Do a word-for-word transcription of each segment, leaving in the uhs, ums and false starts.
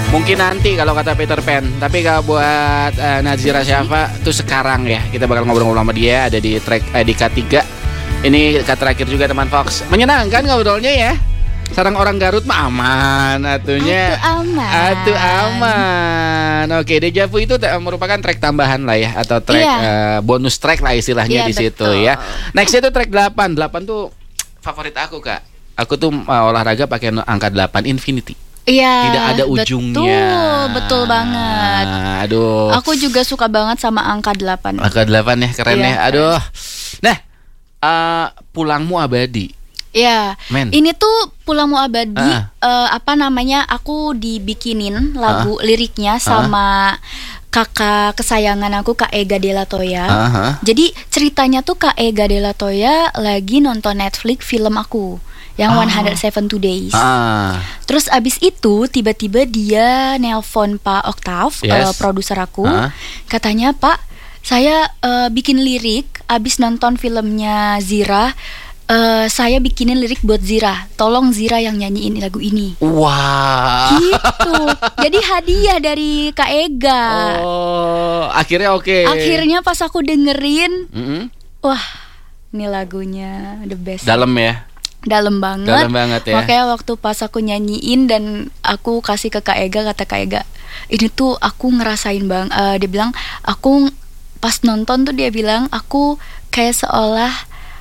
Mungkin nanti kalau kata Peter Pan. Tapi kalau buat uh, Nazira Syafa tuh sekarang ya. Kita bakal ngobrol-ngobrol sama dia. Ada di track eh, di K tiga. Ini K terakhir juga teman Fox. Menyenangkan ngobrolnya ya. Sarang orang Garut mah aman atunya. Atu aman. Atu aman. Oke, Deja Vu itu merupakan track tambahan lah ya. Atau track Iya. uh, bonus track lah istilahnya Iya, di situ betul. ya. Next itu track delapan. delapan tuh favorit aku Kak. Aku tuh uh, olahraga pakai angka delapan Infinity. Iya. Tidak ada ujungnya. Betul, betul banget. Aduh. Aku juga suka banget sama angka delapan. Angka delapan ya, keren Iya, ya. Aduh. Nah, uh, Pulangmu Abadi. Iya. Men. Ini tuh Pulangmu Abadi Ah. eh, apa namanya? Aku dibikinin lagu liriknya sama kakak kesayangan aku Kak Ega Della Toya. Aha. Jadi ceritanya tuh Kak Ega Della Toya lagi nonton Netflix film aku yang Ah. one hundred seventy two Days. Ah. Terus abis itu tiba-tiba dia nelpon Pak Octav, Yes. eh, produser aku. Ah. Katanya, Pak, saya eh, bikin lirik abis nonton filmnya Zira. eh, saya bikinin lirik buat Zira. Tolong Zira yang nyanyiin lagu ini. Wah. Gitu. Jadi hadiah dari Kak Ega. Oh, akhirnya oke. Akhirnya pas aku dengerin, Mm-mm. wah, ini lagunya the best. Dalam ya. Dalam banget. Dalam banget ya. Makanya waktu pas aku nyanyiin dan aku kasih ke Kak Ega, kata Kak Ega, ini tuh aku ngerasain bang. Eh, dia bilang, aku pas nonton tuh dia bilang, aku kayak seolah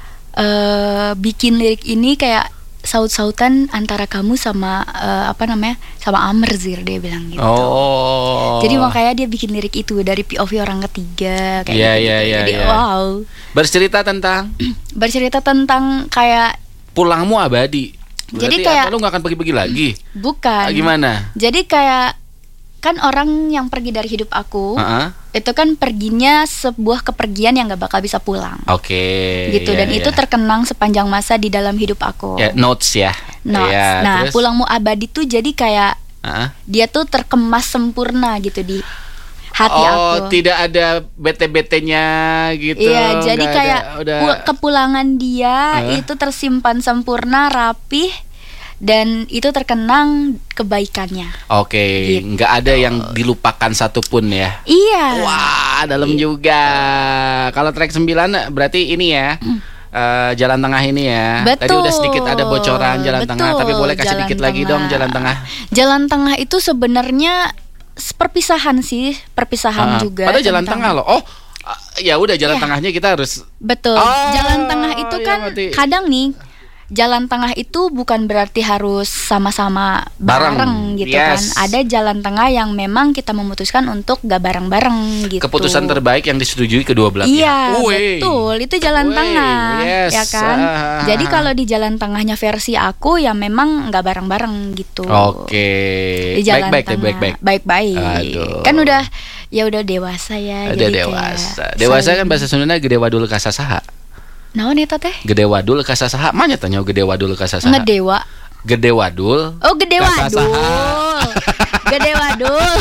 eh, bikin lirik ini kayak saut-sautan antara kamu sama eh, apa namanya, sama Amer Zir, dia bilang gitu. Oh. Jadi makanya dia bikin lirik itu dari P O V orang ketiga kayak Iya, gitu. iya, iya, Jadi iya. wow. Bercerita tentang Bercerita tentang kayak Pulangmu Abadi. Berarti Jadi kayak- apa, lu gak akan pergi-pergi lagi? bukan. Ah, gimana? Jadi kayak kan orang yang pergi dari hidup aku Ah, ah. itu kan perginya sebuah kepergian yang gak bakal bisa pulang. Oke. Gitu iya, dan iya. itu terkenang sepanjang masa di dalam hidup aku. Ya, notes ya. Notes. Iya, Nah, terus? Pulangmu Abadi tuh jadi kayak Ah, ah. dia tuh terkemas sempurna gitu di hati oh, aku. tidak ada bete-betenya gitu. Iya, jadi nggak kayak ada, udah. pu- kepulangan dia Hah? itu tersimpan sempurna, rapih, dan itu terkenang kebaikannya. Oke, Gitu. nggak ada yang dilupakan satupun ya. Iya. Wah, dalam juga. Kalau track sembilan berarti ini ya. eh, jalan tengah ini ya. Tadi Betul. udah sedikit ada bocoran jalan Betul, tengah, tapi boleh kasih jalan dikit lagi tengah. dong jalan tengah. Jalan tengah itu sebenarnya s- perpisahan sih, Ah, perpisahan juga. Padahal jalan tentang- tengah loh. Oh, ah, ya udah jalan Iya. tengahnya kita harus. Betul. Oh, Jalan tengah itu iya, kan berarti. kadang nih, jalan tengah itu bukan berarti harus sama-sama Bareng. bareng, gitu Yes. kan. Ada jalan tengah yang memang kita memutuskan untuk gak bareng-bareng gitu. Keputusan terbaik yang disetujui kedua belah Iya, pihak. Wih. betul. Itu jalan Wih, tengah, yes. ya kan. Ah. Jadi kalau di jalan tengahnya versi aku ya memang nggak bareng-bareng gitu. Oke. Di jalan Baik-baik deh, tengah. baik-baik. Baik-baik. Aduh. Kan udah ya udah dewasa ya. Ada jadi dewasa. kayak Dewasa kan saling- bahasa Sundana gede wadul kasasaha. Naon eta teh? Gede wadul kasasaha. Manya tanya gede wadul kasasaha. Ngedewa. Gede wadul. Oh, gede wadul. Kasasaha. Gede wadul.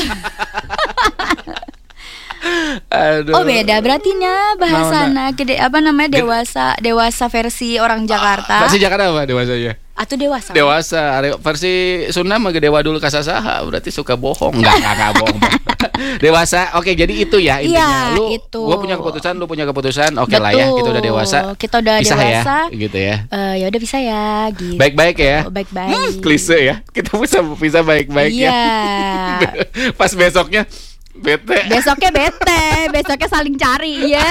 Aduh. Oh, beda berarti nya bahasana gede apa namanya Gede- dewasa dewasa versi orang Jakarta. Versi Jakarta apa dewasanya? Atau dewasa. Dewasa. Are- Versi Sunda mah gede wadul kasasaha. Berarti suka bohong. Enggak, enggak, enggak bohong. Dewasa. Oke, jadi itu ya intinya. Iya, Lu itu. gua punya keputusan, lu punya keputusan. Oke lah ya, kita udah dewasa. Kita udah Bisa dewasa. ya, gitu ya. Eh, ya udah bisa ya gitu. Baik-baik ya. Oh, baik-baik. Hmm, klise ya. Kita bisa bisa baik-baik Iya. ya. Pas besoknya bete. Besoknya bete, besoknya saling cari. Iya.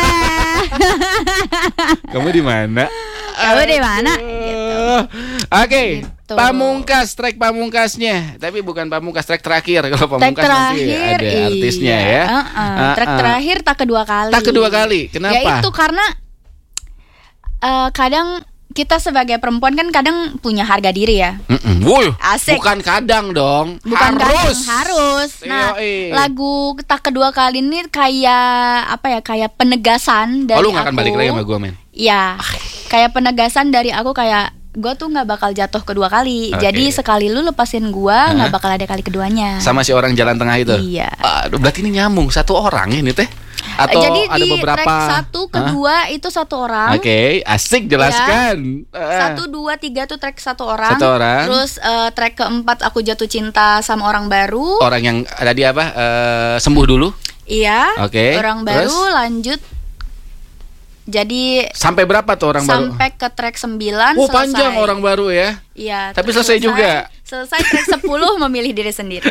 Kamu di mana? Kamu di mana? Aduh. Oke, Gitu. Pamungkas, track Pamungkasnya. Tapi bukan Pamungkas, track terakhir. Kalau Track Pamungkas nanti terakhir ada iya. artisnya ya. Uh-uh. Ah, Track ah. terakhir tak kedua kali. Tak kedua kali. Kenapa? Ya itu karena eh, kadang kita sebagai perempuan kan kadang punya harga diri ya. Mm-mm. Wuh, Asik. bukan kadang dong. Bukan harus. kadang, harus. Nah, Yoi. lagu tak kedua kali ini kayak apa ya? Kayak penegasan dari Oh, lu aku. gak akan balik lagi sama gue, men? Iya. Kayak penegasan dari aku kayak gue tuh nggak bakal jatuh kedua kali. Oke. Jadi sekali lu lepasin gue nggak bakal ada kali keduanya. Sama si orang jalan tengah itu. Iya. Aduh, berarti ini nyambung satu orang ini teh. Atau Jadi ada di beberapa? track satu, kedua huh? itu satu orang. Oke, okay. Asik jelaskan. Ya. Satu, dua, tiga tuh track satu orang. Satu orang. Terus uh, track keempat aku jatuh cinta sama orang baru. Orang yang ada di apa? Uh, sembuh dulu. Iya. Oke. Okay. Orang baru. Terus? Lanjut. Jadi sampai berapa tuh orang sampai baru? Sampai ke track sembilan. Oh, selesai. Panjang orang baru ya. Iya. Tapi selesai, selesai juga. Selesai track sepuluh memilih diri sendiri.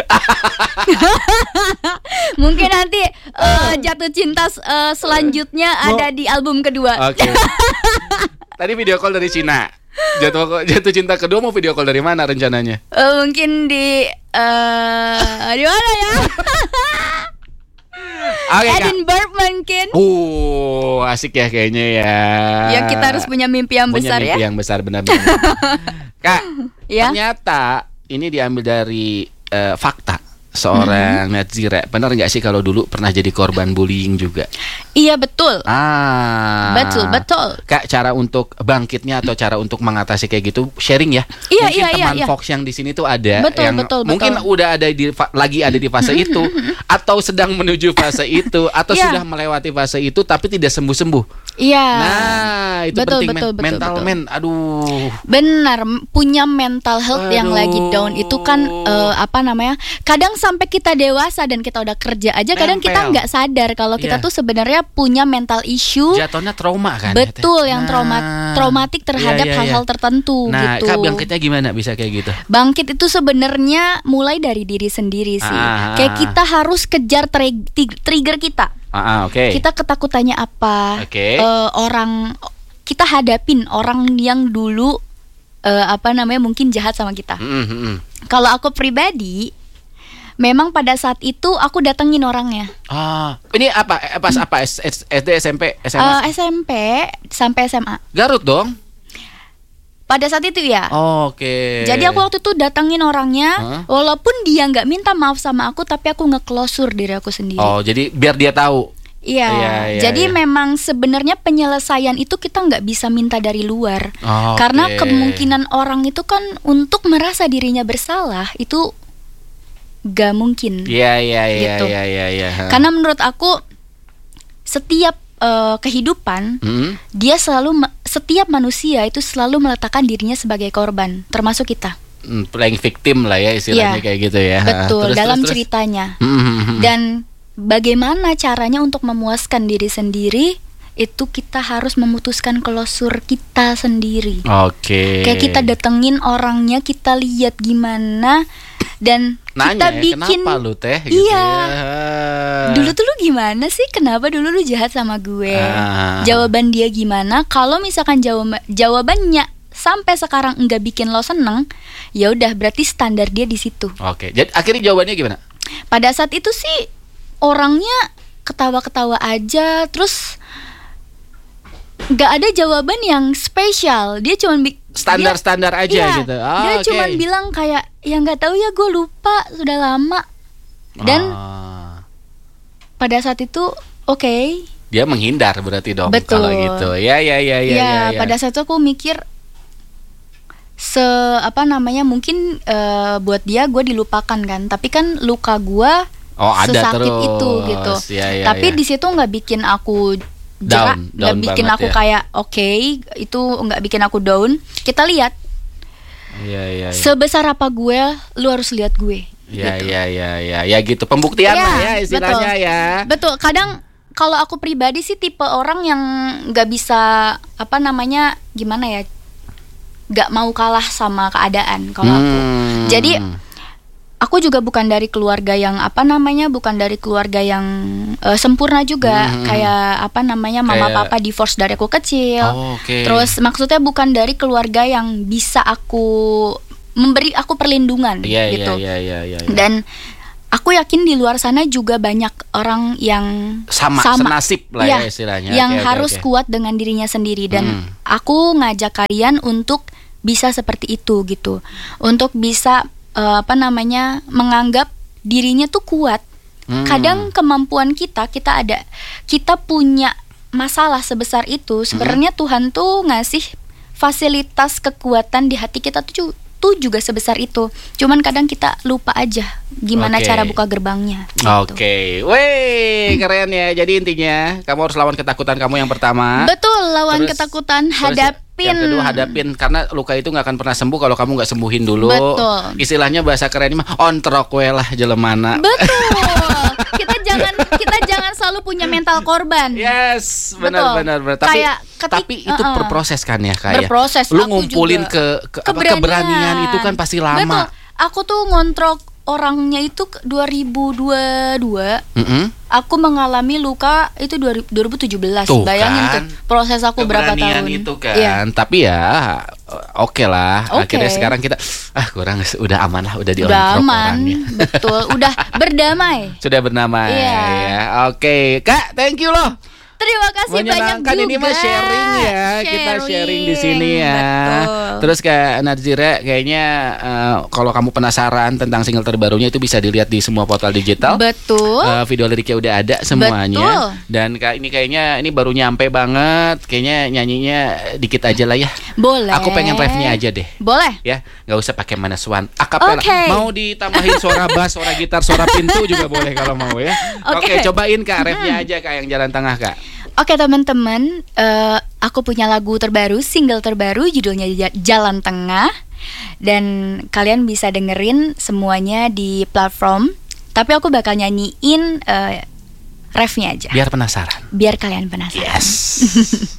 Mungkin nanti uh, jatuh cinta uh, selanjutnya Mo- ada di album kedua. Oke. Okay. Tadi video call dari Cina. Jatuh jatuh cinta kedua mau video call dari mana rencananya? Uh, mungkin di uh, di mana ya? Okay, Edinburgh Kak. Mungkin. Uh, asik ya kayaknya ya. Ya kita harus punya mimpi yang punya besar mimpi ya. Punya mimpi yang besar benar-benar. Kak, ya? Ternyata ini diambil dari uh, fakta seorang mm-hmm. Nazira. Benar nggak sih kalau dulu pernah jadi korban bullying juga? Iya betul. Ah, betul betul. Kak, cara untuk bangkitnya atau cara untuk mengatasi kayak gitu sharing ya. Iya mungkin iya teman iya. Fox yang di sini tuh ada betul, yang betul, mungkin betul. udah ada di lagi ada di fase itu atau sedang menuju fase itu atau yeah. sudah melewati fase itu tapi tidak sembuh-sembuh. Iya. Nah, itu betul, penting betul, men- betul, mental betul. men. Aduh. Benar, punya mental health Aduh. yang lagi down itu kan uh, apa namanya? Kadang sampai kita dewasa dan kita udah kerja aja, kadang Nempel. kita nggak sadar kalau kita yeah. tuh sebenarnya punya mental issue. Jatuhnya trauma kan? Betul, ya, yang nah. trauma traumatik terhadap yeah, yeah, hal-hal yeah. tertentu nah, gitu. Kak, bangkitnya gimana bisa kayak gitu? Bangkit itu sebenarnya mulai dari diri sendiri sih. Ah. Kayak kita harus kejar tri- trigger kita. Ah, oke. Okay. Kita ketakutannya apa? Okay. Uh, orang kita hadapin orang yang dulu uh, apa namanya mungkin jahat sama kita. Mm-hmm. Kalau aku pribadi, memang pada saat itu aku datengin orangnya. Ah, ini apa? Pas apa? S D, S M P, S M A? Uh, S M P sampai S M A. Garut dong. Pada saat itu ya. Oh, oke. Okay. Jadi aku waktu itu datengin orangnya, huh? walaupun dia nggak minta maaf sama aku, tapi aku nge-closure diri aku sendiri. Oh, jadi biar dia tahu. Iya. iya, iya jadi iya. memang sebenarnya penyelesaian itu kita nggak bisa minta dari luar, oh, karena okay. kemungkinan orang itu kan untuk merasa dirinya bersalah itu nggak mungkin. Iya iya iya gitu. iya iya. Ya. Karena menurut aku setiap uh, kehidupan hmm? dia selalu setiap manusia itu selalu meletakkan dirinya sebagai korban, termasuk kita. Hmm, playing victim lah ya istilahnya ya, kayak gitu ya. Betul, terus, dalam terus, ceritanya. Terus. Dan bagaimana caranya untuk memuaskan diri sendiri? Itu kita harus memutuskan closure kita sendiri. Oke. Kayak kita datengin orangnya, kita lihat gimana dan nanya kita ya, bikin. Kenapa lu teh? Gitu iya. Ya. Dulu tuh lu gimana sih? Kenapa dulu lu jahat sama gue? Ah. Jawaban dia gimana? Kalau misalkan jawab jawabannya sampai sekarang enggak bikin lo seneng, ya udah berarti standar dia di situ. Oke. Jadi akhirnya jawabannya gimana? Pada saat itu sih orangnya ketawa-ketawa aja, terus nggak ada jawaban yang spesial. Dia cuma bi- standar-standar dia, aja iya, gitu. Oh, dia okay. cuma bilang kayak ya nggak tahu ya, gue lupa, sudah lama. Dan ah. pada saat itu oke. Okay, dia menghindar berarti dong. Betul. Kalau gitu. Ya ya ya ya. Ya, ya, ya. pada saat itu aku mikir se apa namanya mungkin uh, buat dia gue dilupakan kan, tapi kan luka gue oh, ada sesakit terus. itu gitu. Ya, ya, tapi ya. di situ nggak bikin aku jerak, nggak bikin aku ya. kayak oke, okay, itu nggak bikin aku down. Kita lihat. Ya, ya, ya. Sebesar apa gue, lu harus lihat gue. Ya, gitu. ya, ya, ya, ya gitu. Pembuktian ya, lah ya istilahnya betul. ya. Betul. Kadang kalau aku pribadi sih tipe orang yang nggak bisa apa namanya gimana ya, nggak mau kalah sama keadaan kalau hmm. aku. Jadi aku juga bukan dari keluarga yang apa namanya, bukan dari keluarga yang uh, sempurna juga. Hmm. Kayak apa namanya, mama kayak... papa divorce dari aku kecil. Oh, okay. Terus maksudnya bukan dari keluarga yang bisa aku memberi aku perlindungan yeah, gitu. Yeah, yeah, yeah, yeah, yeah. Dan aku yakin di luar sana juga banyak orang yang sama, sama senasib lah ya, ya istilahnya. yang okay, harus okay, okay. kuat dengan dirinya sendiri. Dan hmm. aku ngajak kalian untuk bisa seperti itu gitu, untuk bisa uh, apa namanya menganggap dirinya tuh kuat. Hmm. Kadang kemampuan kita kita ada kita punya masalah sebesar itu, sebenarnya hmm. Tuhan tuh ngasih fasilitas kekuatan di hati kita tuh tuh juga sebesar itu. Cuman kadang kita lupa aja gimana Oke. cara buka gerbangnya. Gitu. Oke, weh keren ya. Jadi intinya kamu harus lawan ketakutan kamu yang pertama. Betul, lawan Terus- ketakutan, Terus hadapin. Yang kedua hadapin, karena luka itu nggak akan pernah sembuh kalau kamu nggak sembuhin dulu. Betul. Istilahnya bahasa keren mah ontrok we lah jelemana. Betul. Kita jangan kita jangan selalu punya mental korban. Yes, Betul. benar benar benar. Tapi Kayak ketik- tapi itu uh-uh. berproses kan ya kayak. Berproses, Lu aku ngumpulin juga. ke, ke apa, keberanian itu kan pasti lama. Betul. Aku tuh ngontrok orangnya itu ke- dua ribu dua puluh dua. Mm-mm. Aku mengalami luka itu dua ribu tujuh belas. Tuh Bayangin kan. tuh proses aku berapa Keberanian tahun. itu kan. Iya. Tapi ya oke lah. Oke. Akhirnya sekarang kita ah kurang udah aman lah, udah Udah diontrok aman, orangnya. betul. Udah berdamai. Sudah bernama Iya. ya. Oke, Kak, thank you loh. Terima kasih banyak Menyenangkan juga. ini mah sharing ya. Kita sharing di sini ya. Betul. Terus Kak Nazira kayaknya eh, kalau kamu penasaran tentang single terbarunya itu bisa dilihat di semua portal digital. Betul. Eh, video liriknya udah ada semuanya. Betul. Dan Kak ini kayaknya ini baru nyampe banget. Kayaknya nyanyinya dikit aja lah ya. Boleh. Aku pengen refnya aja deh. Boleh. Ya, nggak usah pakai manaswan. Akapela. Oke. Mau ditambahin suara bass, suara gitar, suara pintu juga boleh kalau mau ya. Oke, Oke. cobain Kak refnya aja Kak yang jalan tengah Kak. Oke teman-teman, eh, aku punya lagu terbaru, single terbaru, judulnya Ja- Jalan Tengah. Dan kalian bisa dengerin semuanya di platform. Tapi aku bakal nyanyiin eh, refnya aja, Biar penasaran. biar kalian penasaran. Yes.